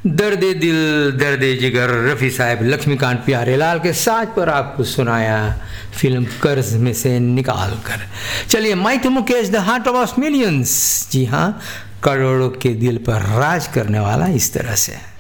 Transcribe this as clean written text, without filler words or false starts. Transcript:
दर्द दिल दर्द जिगर रफ़ी साहब लक्ष्मीकांत प्यारेलाल के साथ पर आपको सुनाया फिल्म कर्ज में से निकाल कर। चलिए mighty Mukesh the heart of millions, जी हाँ, करोड़ों के दिल पर राज करने वाला इस तरह से।